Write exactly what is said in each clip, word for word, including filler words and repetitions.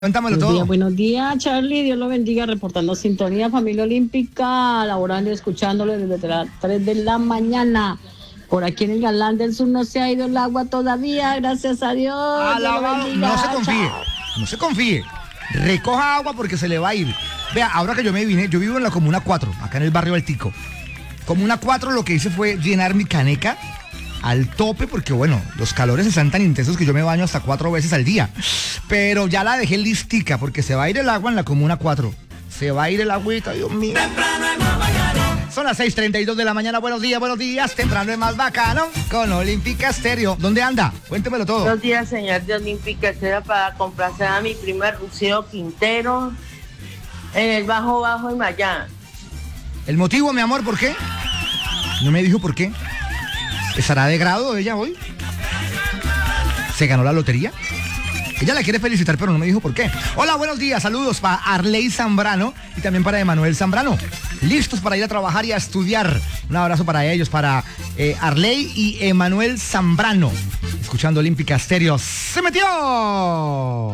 Cuéntamelo Buenos todo. días, buenos días, Charlie. Dios lo bendiga. Reportando sintonía, familia olímpica, laborando y escuchándolo desde las tres de la mañana. Por aquí en el Galán del Sur no se ha ido el agua todavía, gracias a Dios. Dios lo Alabado. bendiga. No se confíe, Chao. no se confíe. Recoja agua porque se le va a ir. Vea, ahora que yo me vine, yo vivo en la Comuna cuatro, acá en el barrio Altico. Comuna cuatro, lo que hice fue llenar mi caneca al tope porque, bueno, los calores están tan intensos que yo me baño hasta cuatro veces al día. Pero ya la dejé listica porque se va a ir el agua en la Comuna cuatro. Se va a ir el agüita, Dios mío. Son las seis treinta y dos de la mañana. Buenos días, buenos días. Temprano es más bacano con Olímpica Estéreo. ¿Dónde anda? Cuéntemelo todo. Buenos días, señor de Olímpica Estéreo, para complacer a mi primer Rocío Quintero en el Bajo Bajo en Mayán. ¿El motivo, mi amor, por qué? No me dijo por qué. ¿Estará de grado ella hoy? ¿Se ganó la lotería? Ella la quiere felicitar, pero no me dijo por qué. Hola, buenos días, saludos para Arley Zambrano y también para Emanuel Zambrano. Listos para ir a trabajar y a estudiar. Un abrazo para ellos, para eh, Arley y Emanuel Zambrano. Escuchando Olímpica Estéreo. ¡Se metió!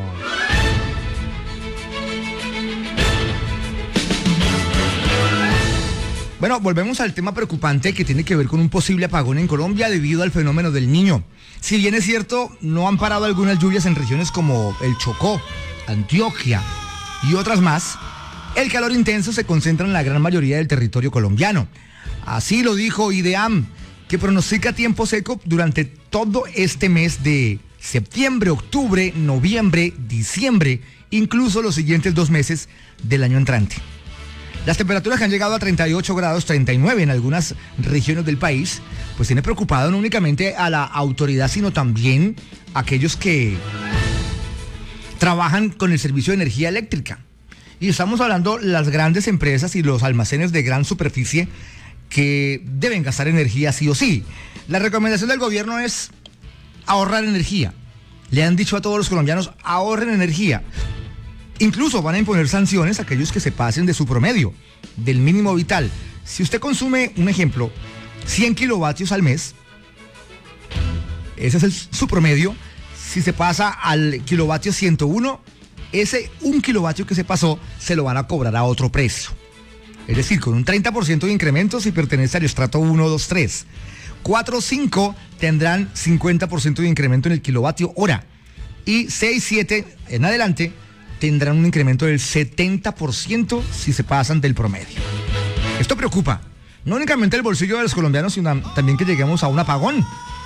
Bueno, volvemos al tema preocupante que tiene que ver con un posible apagón en Colombia debido al fenómeno del Niño. Si bien es cierto, no han parado algunas lluvias en regiones como el Chocó, Antioquia y otras más, el calor intenso se concentra en la gran mayoría del territorio colombiano. Así lo dijo IDEAM, que pronostica tiempo seco durante todo este mes de septiembre, octubre, noviembre, diciembre, incluso los siguientes dos meses del año entrante. Las temperaturas que han llegado a treinta y ocho grados, treinta y nueve en algunas regiones del país, pues tiene preocupado no únicamente a la autoridad, sino también a aquellos que trabajan con el servicio de energía eléctrica. Y estamos hablando de las grandes empresas y los almacenes de gran superficie que deben gastar energía sí o sí. La recomendación del gobierno es ahorrar energía. Le han dicho a todos los colombianos, ahorren energía. Incluso van a imponer sanciones a aquellos que se pasen de su promedio, del mínimo vital. Si usted consume, un ejemplo, cien kilovatios al mes, ese es el, su promedio. Si se pasa al kilovatio ciento uno, ese un kilovatio que se pasó se lo van a cobrar a otro precio. Es decir, con un treinta por ciento de incremento si pertenece al estrato uno, dos, tres. cuatro, cinco tendrán cincuenta por ciento de incremento en el kilovatio hora. Y seis, siete en adelante tendrán un incremento del setenta por ciento si se pasan del promedio. Esto preocupa, no únicamente el bolsillo de los colombianos, sino también que lleguemos a un apagón.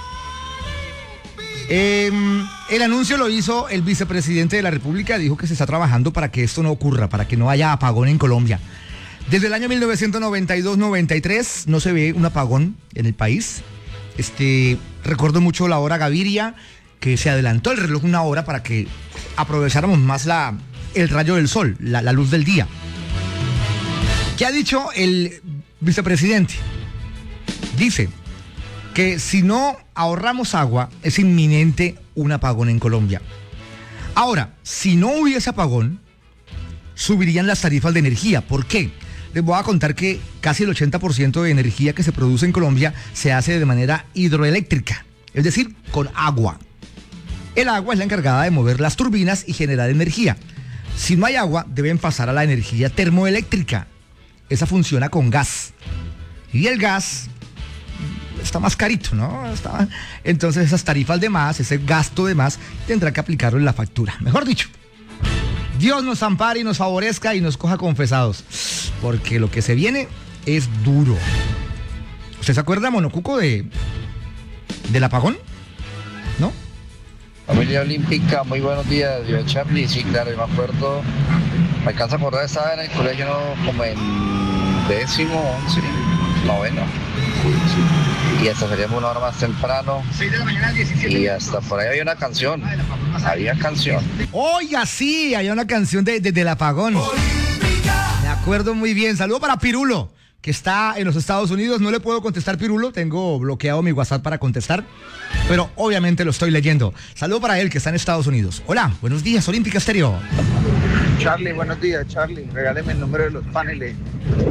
Eh, el anuncio lo hizo el vicepresidente de la República, dijo que se está trabajando para que esto no ocurra, para que no haya apagón en Colombia. Desde el año mil novecientos noventa y dos noventa y tres no se ve un apagón en el país. Este, recuerdo mucho la hora Gaviria, que se adelantó el reloj una hora para que aprovecháramos más la, el rayo del sol, la, la luz del día. ¿Qué ha dicho el vicepresidente? Dice que si no ahorramos agua, es inminente un apagón en Colombia. Ahora, si no hubiese apagón, subirían las tarifas de energía. ¿Por qué? Les voy a contar que casi el ochenta por ciento de energía que se produce en Colombia se hace de manera hidroeléctrica, es decir, con agua. El agua es la encargada de mover las turbinas y generar energía. Si no hay agua, deben pasar a la energía termoeléctrica. Esa funciona con gas. Y el gas está más carito, ¿no? Está... Entonces esas tarifas de más, ese gasto de más, tendrá que aplicarlo en la factura. Mejor dicho, Dios nos ampare y nos favorezca y nos coja confesados. Porque lo que se viene es duro. ¿Usted se acuerda, Monocuco, de del apagón? ¿No? Familia Olímpica, muy buenos días, yo Charlie, sí, claro, yo me acuerdo, me alcanza a acordar, estaba en el colegio ¿no? como en décimo, once, noveno, y hasta salíamos una hora más temprano, y hasta por ahí había una canción, había canción. Oiga, sí, había una canción de, de, del apagón, me acuerdo muy bien. Saludo para Pirulo, que está en los Estados Unidos. No le puedo contestar, Pirulo, tengo bloqueado mi WhatsApp para contestar, pero obviamente lo estoy leyendo. Saludo para él, que está en Estados Unidos. Hola, buenos días, Olímpica Estéreo. Charlie, buenos días, Charlie. Regáleme el número de los paneles.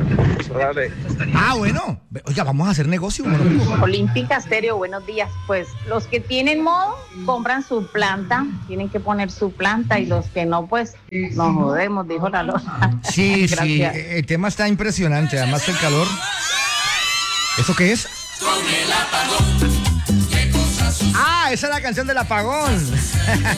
Dale. Ah, bueno. Oiga, vamos a hacer negocio. Bueno. Olímpica Stereo, buenos días. Pues los que tienen modo compran su planta, tienen que poner su planta y los que no, pues nos jodemos, dijo la loca. Sí, sí, el tema está impresionante, además el calor. ¿Eso qué es? Ah, esa es la canción del apagón.